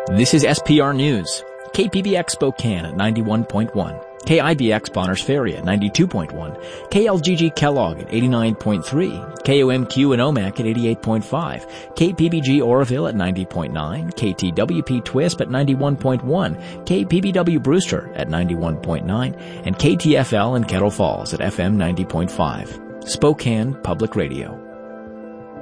This is SPR News. KPBX Spokane at 91.1. KIBX Bonners Ferry at 92.1, KLGG Kellogg at 89.3, KOMQ in Omak at 88.5, KPBG Oroville at 90.9, KTWP Twisp at 91.1, KPBW Brewster at 91.9, and KTFL in Kettle Falls at FM 90.5. Spokane Public Radio.